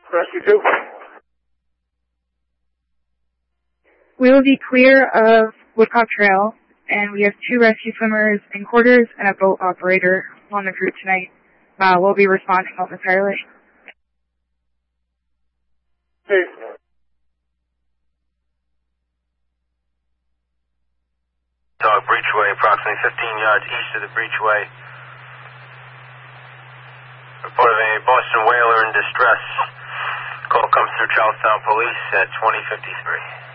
Rescue 2. We will be clear of Woodcock Trail, and we have 2 rescue swimmers in quarters and a boat operator on the crew tonight. We'll be responding momentarily. Hey. Dog Breachway, approximately 15 yards east of the Breachway. Report of a Boston whaler in distress. Call comes through Charlestown Police at 2053.